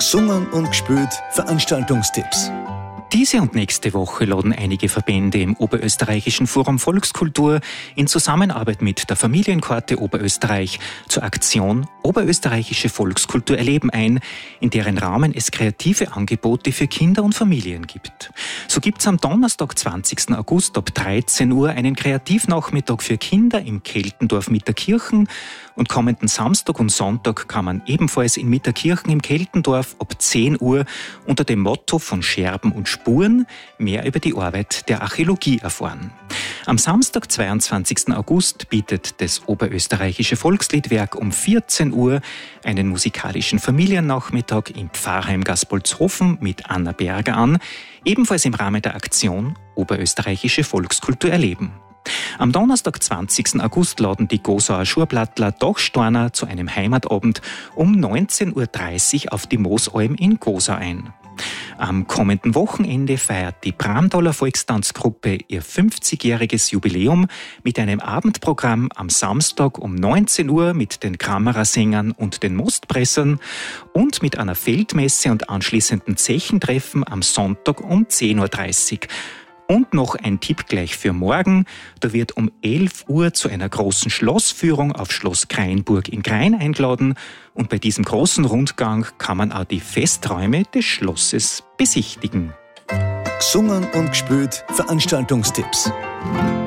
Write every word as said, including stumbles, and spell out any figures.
Gesungen und gespielt Veranstaltungstipps. Diese und nächste Woche laden einige Verbände im Oberösterreichischen Forum Volkskultur in Zusammenarbeit mit der Familienkarte Oberösterreich zur Aktion Oberösterreichische Volkskultur erleben ein, in deren Rahmen es kreative Angebote für Kinder und Familien gibt. So gibt es am Donnerstag, zwanzigsten August ab dreizehn Uhr einen Kreativnachmittag für Kinder im Keltendorf Mitterkirchen und kommenden Samstag und Sonntag kann man ebenfalls in Mitterkirchen im Keltendorf ab zehn Uhr unter dem Motto von Scherben und Spuren mehr über die Arbeit der Archäologie erfahren. Am Samstag, zweiundzwanzigsten August, bietet das Oberösterreichische Volksliedwerk um vierzehn Uhr einen musikalischen Familiennachmittag im Pfarrheim Gaspolzhofen mit Anna Berger an, ebenfalls im Rahmen der Aktion Oberösterreichische Volkskultur erleben. Am Donnerstag, zwanzigsten August, laden die Gosauer Schurblattler Dachstorner zu einem Heimatabend um neunzehn Uhr dreißig auf die Moosalm in Gosau ein. Am kommenden Wochenende feiert die Bramtaler Volkstanzgruppe ihr fünfzigjähriges Jubiläum mit einem Abendprogramm am Samstag um neunzehn Uhr mit den Kamerasängern und den Mostpressern und mit einer Feldmesse und anschließenden Zechentreffen am Sonntag um zehn Uhr dreißig. Und noch ein Tipp gleich für morgen. Da wird um elf Uhr zu einer großen Schlossführung auf Schloss Kreinburg in Krain eingeladen. Und bei diesem großen Rundgang kann man auch die Festräume des Schlosses besichtigen. Gesungen und gespielt Veranstaltungstipps.